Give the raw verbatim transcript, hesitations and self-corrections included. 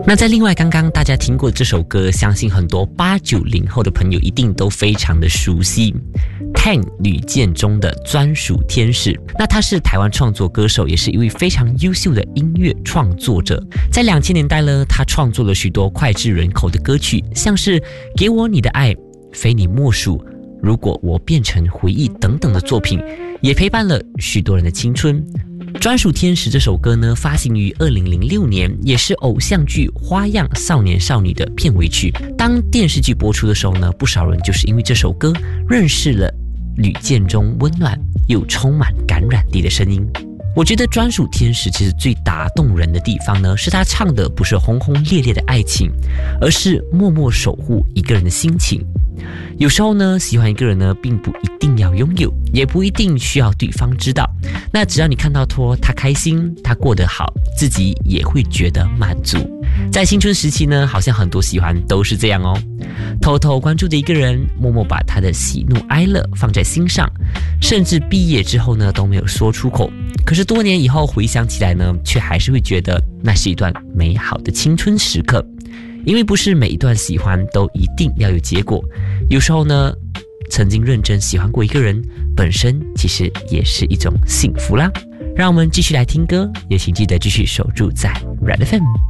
那在另外刚刚大家听过这首歌，相信很多八九零后的朋友一定都非常的熟悉 Tang 吕建中的专属天使。那他是台湾创作歌手，也是一位非常优秀的音乐创作者。在两千年代呢，他创作了许多脍炙人口的歌曲，像是给我你的爱、非你莫属、如果我变成回忆等等的作品，也陪伴了许多人的青春。专属天使这首歌呢，发行于二零零六年，也是偶像剧《花样少年少女》的片尾曲。当电视剧播出的时候呢，不少人就是因为这首歌认识了吕建中温暖又充满感染力的声音。我觉得专属天使其实最打动人的地方呢，是他唱的不是轰轰烈烈的爱情，而是默默守护一个人的心情。有时候呢，喜欢一个人呢，并不一定要拥有，也不一定需要对方知道。那只要你看到托他开心，他过得好，自己也会觉得满足。在青春时期呢，好像很多喜欢都是这样哦，偷偷关注的一个人，默默把他的喜怒哀乐放在心上，甚至毕业之后呢，都没有说出口。可是多年以后回想起来呢，却还是会觉得那是一段美好的青春时刻。因为不是每一段喜欢都一定要有结果，有时候呢，曾经认真喜欢过一个人，本身其实也是一种幸福啦。让我们继续来听歌，也请记得继续守住在 Red F M。